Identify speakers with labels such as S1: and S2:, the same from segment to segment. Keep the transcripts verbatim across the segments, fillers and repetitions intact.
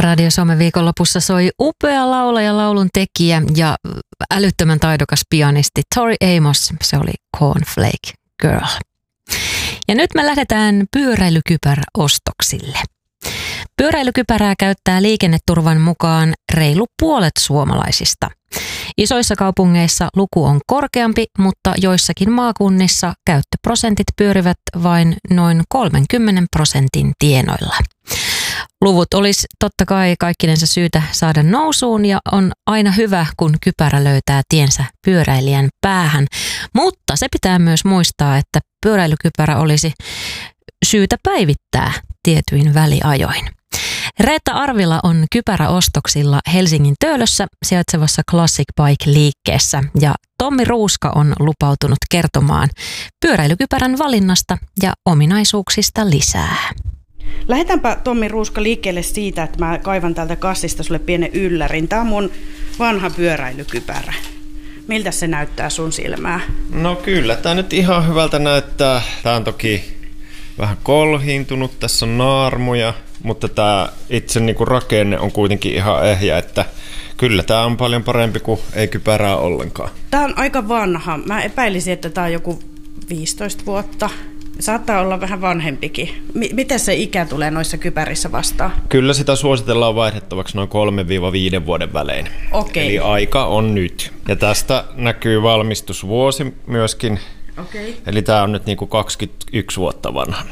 S1: Radio Suomen viikonlopussa soi upea laulaja, laulun tekijä ja älyttömän taidokas pianisti Tori Amos. Se oli Cornflake Girl. Ja nyt me lähdetään pyöräilykypäräostoksille. Pyöräilykypärää käyttää liikenneturvan mukaan reilu puolet suomalaisista. Isoissa kaupungeissa luku on korkeampi, mutta joissakin maakunnissa käyttöprosentit pyörivät vain noin kolmenkymmenen prosentin tienoilla. Luvut olisi totta kai kaikkinensa syytä saada nousuun ja on aina hyvä, kun kypärä löytää tiensä pyöräilijän päähän. Mutta se pitää myös muistaa, että pyöräilykypärä olisi syytä päivittää tietyin väliajoin. Reetta Arvila on kypäräostoksilla Helsingin Töölössä sijaitsevassa Classic Bike-liikkeessä ja Tommi Ruuska on lupautunut kertomaan pyöräilykypärän valinnasta ja ominaisuuksista lisää.
S2: Lähdetäänpä Tommi Ruuska liikkeelle siitä, että mä kaivan täältä kassista sulle pienen yllärin. Tämä on mun vanha pyöräilykypärä. Miltä se näyttää sun silmää?
S3: No kyllä, tämä nyt ihan hyvältä näyttää. Tämä on toki vähän kolhiintunut, tässä on naarmuja, mutta tämä itse niinku rakenne on kuitenkin ihan ehjä, että kyllä tämä on paljon parempi kuin ei kypärää ollenkaan.
S2: Tämä on aika vanha. Mä epäilisin, että tämä on joku viisitoista vuotta. Saattaa olla vähän vanhempikin. M- miten se ikä tulee noissa kypärissä vastaan?
S3: Kyllä sitä suositellaan vaihdettavaksi noin kolme viiden vuoden välein.
S2: Okei.
S3: Eli aika on nyt. Ja tästä näkyy valmistusvuosi myöskin.
S2: Okei.
S3: Eli tämä on nyt niinku kaksikymmentäyksi vuotta vanha.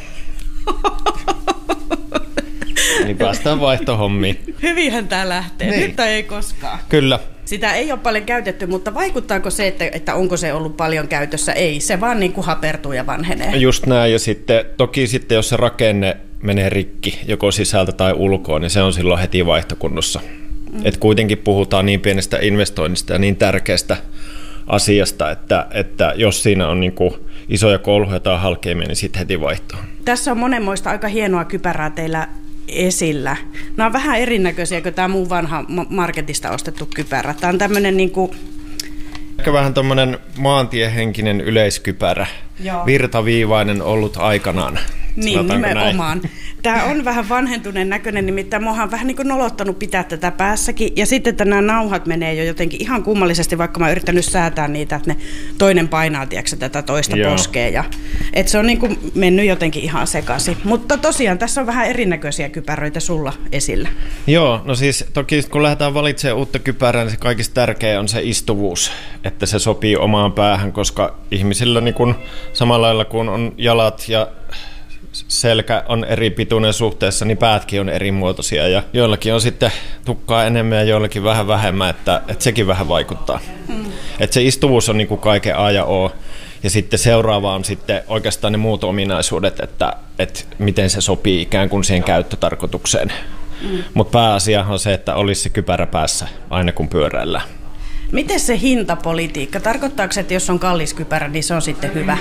S3: Niin päästään vaihtohommiin.
S2: Hyvinhän tämä lähtee.
S3: Niin.
S2: Nyt tai ei koskaan.
S3: Kyllä.
S2: Sitä ei ole paljon käytetty, mutta vaikuttaako se, että, että onko se ollut paljon käytössä? Ei, se vaan niin kuin hapertuu ja vanhenee.
S3: Just näin, ja sitten toki sitten jos se rakenne menee rikki, joko sisältä tai ulkoa, niin se on silloin heti vaihtokunnossa. Mm. Et kuitenkin puhutaan niin pienestä investoinnista ja niin tärkeästä asiasta, että, että jos siinä on niin kuin isoja kolhuja tai halkeamia, niin sitten heti vaihtoon.
S2: Tässä on monenmoista aika hienoa kypärää teillä esillä. Nämä on vähän erinäköisiä kuin tämä muu vanha marketista ostettu kypärä. Tämä on tämmöinen niin kuin
S3: ehkä vähän tommoinen maantiehenkinen yleiskypärä. Joo. Virtaviivainen ollut aikanaan.
S2: Niin, nimenomaan. Näin? Tämä on vähän vanhentuneen näköinen, nimittäin minua on vähän niin kuin nolottanut pitää tätä päässäkin. Ja sitten, että nämä nauhat menee jo jotenkin ihan kummallisesti, vaikka mä oon yrittänyt säätää niitä, että ne toinen painaa, tiedätkö, tätä toista Joo. poskea. Ja, että se on niin kuin mennyt jotenkin ihan sekaisin. Mutta tosiaan, tässä on vähän erinäköisiä kypäröitä sulla esillä.
S3: Joo, no siis toki kun lähdetään valitsemaan uutta kypärää, niin se kaikista tärkeä on se istuvuus, että se sopii omaan päähän, koska ihmisillä niin kuin samalla lailla kuin on jalat ja selkä on eri pituinen suhteessa, niin päätkin on eri muotoisia ja joillakin on sitten tukkaa enemmän ja joillakin vähän vähemmän, että, että sekin vähän vaikuttaa. Mm. Että se istuvuus on niin kuin kaiken A ja O ja sitten seuraava on sitten oikeastaan ne muut ominaisuudet, että, että miten se sopii ikään kuin siihen käyttötarkoitukseen. Mm. Mutta pääasiahan on se, että olisi se kypärä päässä aina kun pyöräillään.
S2: Miten se hintapolitiikka? Tarkoittaako se, että jos on kallis kypärä, niin se on sitten hyvä?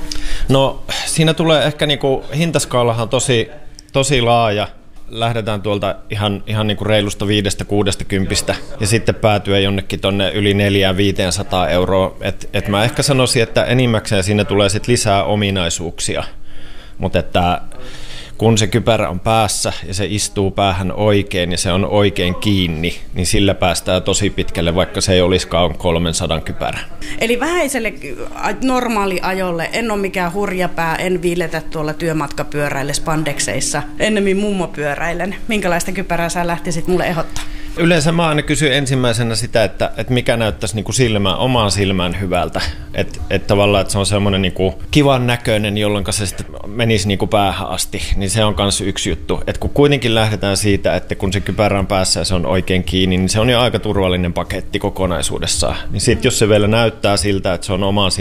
S3: No siinä tulee ehkä niinku, hintaskaalahan on tosi, tosi laaja. Lähdetään tuolta ihan, ihan niinku reilusta viidestä kuudesta kympistä ja sitten päätyä jonnekin tonne yli neljään viiteensataan euroa. Et, et mä ehkä sanoisin, että enimmäkseen siinä tulee sit lisää ominaisuuksia, mutta että kun se kypärä on päässä ja se istuu päähän oikein ja se on oikein kiinni, niin sillä päästään tosi pitkälle, vaikka se ei olisikaan kolmesataa kypärä.
S2: Eli vähäiselle normaaliajolle en ole mikään hurjapää, en viiletä tuolla työmatkapyöräille spandekseissa, ennemmin mummopyöräilen. Minkälaista kypärää sä lähtisit mulle ehdottaa?
S3: Yleensä mä aina kysyn ensimmäisenä sitä, että, että mikä näyttäisi niin kuin silmään, omaan silmään hyvältä. Että et tavallaan, että se on semmoinen niin kuin kivan näköinen, jolloin se sitten menisi niin kuin päähän asti. Niin se on myös yksi juttu. Että kun kuitenkin lähdetään siitä, että kun se kypärä on päässä ja se on oikein kiinni, niin se on jo aika turvallinen paketti kokonaisuudessaan. Niin sitten jos se vielä näyttää siltä, että se on omaan